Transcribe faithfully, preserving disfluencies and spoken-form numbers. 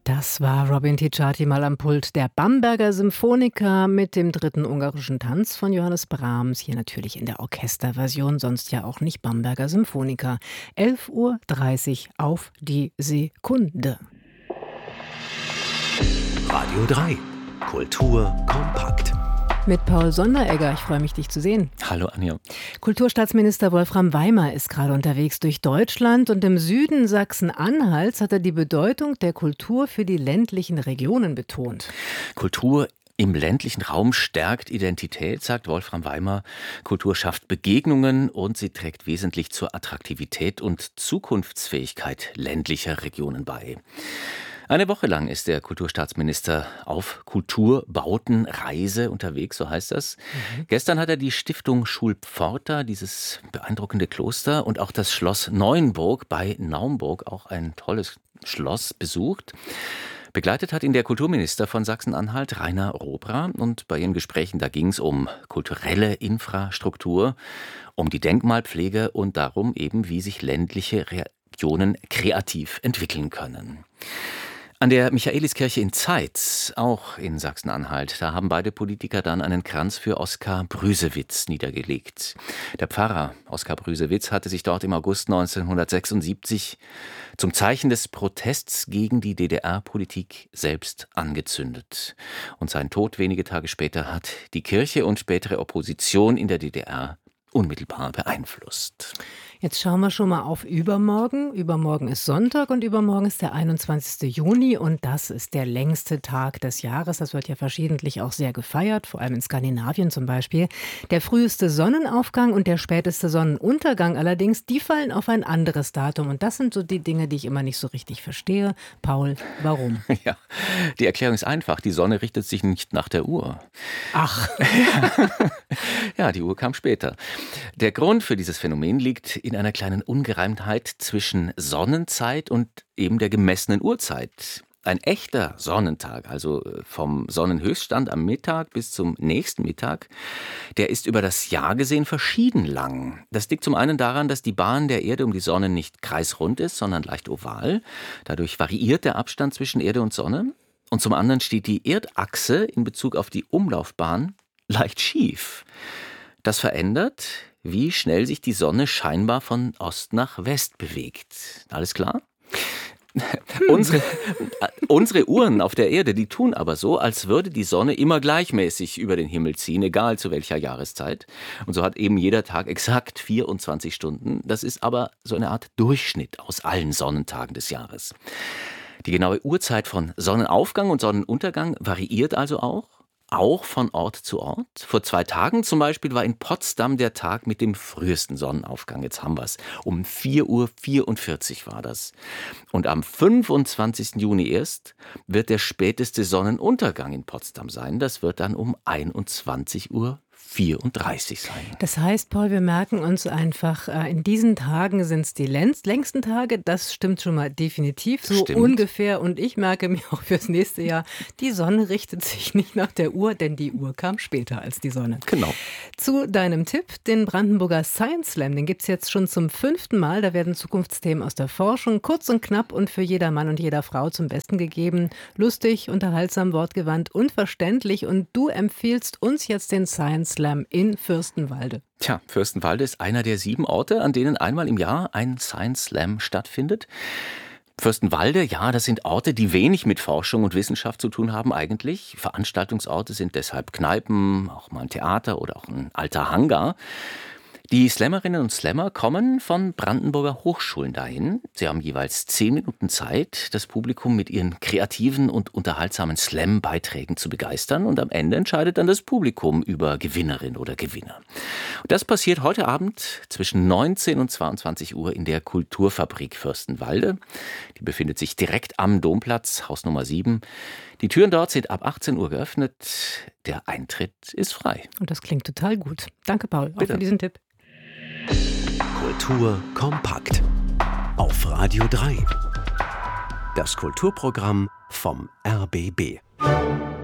Das war Robin Ticciati mal am Pult der Bamberger Symphoniker mit dem dritten ungarischen Tanz von Johannes Brahms. Hier natürlich in der Orchesterversion, sonst ja auch nicht Bamberger Symphoniker. elf Uhr dreißig auf die Sekunde. Radio drei. Kultur kompakt. Mit Paul Sonderegger. Ich freue mich, dich zu sehen. Hallo Anja. Kulturstaatsminister Wolfram Weimer ist gerade unterwegs durch Deutschland und im Süden Sachsen-Anhalts hat er die Bedeutung der Kultur für die ländlichen Regionen betont. Kultur im ländlichen Raum stärkt Identität, sagt Wolfram Weimer. Kultur schafft Begegnungen und sie trägt wesentlich zur Attraktivität und Zukunftsfähigkeit ländlicher Regionen bei. Eine Woche lang ist der Kulturstaatsminister auf Kulturbautenreise unterwegs, so heißt das. Mhm. Gestern hat er die Stiftung Schulpforta, dieses beeindruckende Kloster, und auch das Schloss Neuenburg bei Naumburg, auch ein tolles Schloss, besucht. Begleitet hat ihn der Kulturminister von Sachsen-Anhalt, Rainer Robra. Und bei ihren Gesprächen, da ging es um kulturelle Infrastruktur, um die Denkmalpflege und darum eben, wie sich ländliche Regionen kreativ entwickeln können. An der Michaeliskirche in Zeitz, auch in Sachsen-Anhalt, da haben beide Politiker dann einen Kranz für Oskar Brüsewitz niedergelegt. Der Pfarrer Oskar Brüsewitz hatte sich dort im August neunzehnhundertsechsundsiebzig zum Zeichen des Protests gegen die D D R-Politik selbst angezündet. Und sein Tod wenige Tage später hat die Kirche und spätere Opposition in der D D R unmittelbar beeinflusst. Jetzt schauen wir schon mal auf übermorgen. Übermorgen ist Sonntag und übermorgen ist der einundzwanzigste Juni und das ist der längste Tag des Jahres. Das wird ja verschiedentlich auch sehr gefeiert, vor allem in Skandinavien zum Beispiel. Der früheste Sonnenaufgang und der späteste Sonnenuntergang allerdings, die fallen auf ein anderes Datum. Und das sind so die Dinge, die ich immer nicht so richtig verstehe. Paul, warum? Ja, die Erklärung ist einfach. Die Sonne richtet sich nicht nach der Uhr. Ach. Ja, die Uhr kam später. Der Grund für dieses Phänomen liegt in einer kleinen Ungereimtheit zwischen Sonnenzeit und eben der gemessenen Uhrzeit. Ein echter Sonnentag, also vom Sonnenhöchststand am Mittag bis zum nächsten Mittag, der ist über das Jahr gesehen verschieden lang. Das liegt zum einen daran, dass die Bahn der Erde um die Sonne nicht kreisrund ist, sondern leicht oval. Dadurch variiert der Abstand zwischen Erde und Sonne. Und zum anderen steht die Erdachse in Bezug auf die Umlaufbahn leicht schief. Das verändert, wie schnell sich die Sonne scheinbar von Ost nach West bewegt. Alles klar? Hm. Unsere, unsere Uhren auf der Erde, die tun aber so, als würde die Sonne immer gleichmäßig über den Himmel ziehen, egal zu welcher Jahreszeit. Und so hat eben jeder Tag exakt vierundzwanzig Stunden. Das ist aber so eine Art Durchschnitt aus allen Sonnentagen des Jahres. Die genaue Uhrzeit von Sonnenaufgang und Sonnenuntergang variiert also auch. Auch von Ort zu Ort. Vor zwei Tagen zum Beispiel war in Potsdam der Tag mit dem frühesten Sonnenaufgang. Jetzt haben wir es. Um vier Uhr vierundvierzig war das. Und am fünfundzwanzigsten Juni erst wird der späteste Sonnenuntergang in Potsdam sein. Das wird dann um einundzwanzig Uhr vierunddreißig sein. Das heißt, Paul, wir merken uns einfach, in diesen Tagen sind es die längsten Tage. Das stimmt schon mal definitiv, so stimmt. Ungefähr. Und ich merke mir auch fürs nächste Jahr, die Sonne richtet sich nicht nach der Uhr, denn die Uhr kam später als die Sonne. Genau. Zu deinem Tipp, den Brandenburger Science Slam, den gibt es jetzt schon zum fünften Mal. Da werden Zukunftsthemen aus der Forschung kurz und knapp und für jeder Mann und jeder Frau zum Besten gegeben. Lustig, unterhaltsam, wortgewandt und verständlich. Und du empfiehlst uns jetzt den Science Slam in Fürstenwalde. Tja, Fürstenwalde ist einer der sieben Orte, an denen einmal im Jahr ein Science Slam stattfindet. Fürstenwalde, ja, das sind Orte, die wenig mit Forschung und Wissenschaft zu tun haben eigentlich. Veranstaltungsorte sind deshalb Kneipen, auch mal ein Theater oder auch ein alter Hangar. Die Slammerinnen und Slammer kommen von Brandenburger Hochschulen dahin. Sie haben jeweils zehn Minuten Zeit, das Publikum mit ihren kreativen und unterhaltsamen Slam-Beiträgen zu begeistern. Und am Ende entscheidet dann das Publikum über Gewinnerin oder Gewinner. Und das passiert heute Abend zwischen neunzehn und zweiundzwanzig Uhr in der Kulturfabrik Fürstenwalde. Die befindet sich direkt am Domplatz, Haus Nummer sieben. Die Türen dort sind ab achtzehn Uhr geöffnet. Der Eintritt ist frei. Und das klingt total gut. Danke, Paul, auch Bitte. für diesen Tipp. Kultur kompakt. Auf Radio drei. Das Kulturprogramm vom R B B.